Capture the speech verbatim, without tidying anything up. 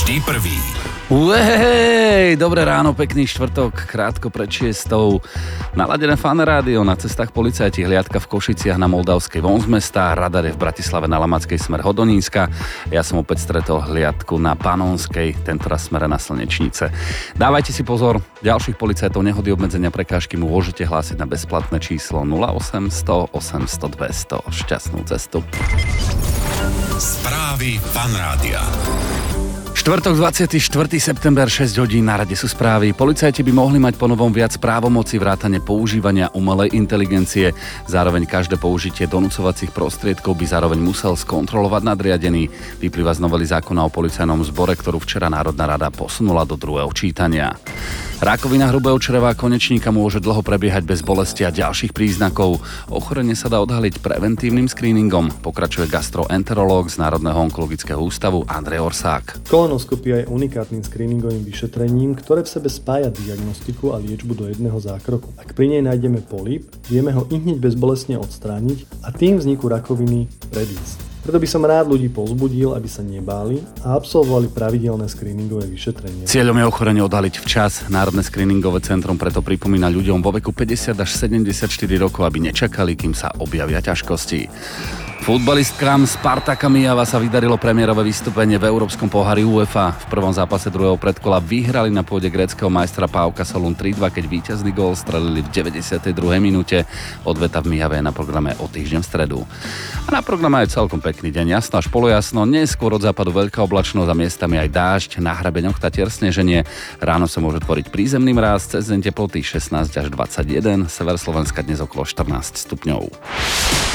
Vždy prvý. Uhej, dobré ráno, pekný štvrtok, krátko pred šiestou. Naladené Fan rádio, na cestách policajti, hliadka v Košiciach na Moldavskej von z mesta, radar je v Bratislave na Lamackej smer Hodonínska. Ja som opäť stretol hliadku na Panonskej, tentoraz smere na Slnečnice. Dávajte si pozor, ďalších policajtov, nehody, obmedzenia, prekážky môžete hlásiť na bezplatné číslo nula osem sto osemsto dvesto. Šťastnú cestu. Správy Fan rádia. Štvrtok dvadsiateho štvrtého september, šesť hodín, na rade sú správy. Policajti by mohli mať ponovom viac právomoci vrátane používania umelej inteligencie. Zároveň každé použitie donúcovacích prostriedkov by zároveň musel skontrolovať nadriadený. Vyplýva z novely zákona o policajnom zbore, ktorú včera Národná rada posunula do druhého čítania. Rakovina hrubého čreva a konečníka môže dlho prebiehať bez bolesti a ďalších príznakov. Ochorenie sa dá odhaliť preventívnym screeningom, pokračuje gastroenterológ z Národného onkologického ústavu Andrej Orsák. Kolonoskopia je unikátnym screeningovým vyšetrením, ktoré v sebe spája diagnostiku a liečbu do jedného zákroku. Ak pri nej nájdeme polip, vieme ho ihneď bezbolestne odstrániť a tým vzniku rakoviny predísť. Preto by som rád ľudí povzbudil, aby sa nebáli a absolvovali pravidelné screeningové vyšetrenie. Cieľom je ochorenie odhaliť včas. Národné screeningové centrum preto pripomína ľuďom vo veku päťdesiat až sedemdesiatštyri rokov, aby nečakali, kým sa objavia ťažkosti. Futbalistkám Spartaka Myjava sa vydarilo premiérové vystúpenie v Európskom pohári UEFA. V prvom zápase druhého predkola vyhrali na pôde gréckeho majstra PAOK Solún tri dva, keď víťazný gól strelili v deväťdesiatej druhej minúte. Odveta v Myjave je na programe o týždeň v stredu. A na programe je celkom pekný deň, jasno až polojasno, neskôr od západu veľká oblačnosť a miestami aj dážď, na hrabeňoch tatier sneženie. Ráno sa môže tvoriť prízemný mráz, cez deň teploty šestnásť až dvadsaťjeden, sever Slovenska dnes okolo štrnásť stupňov.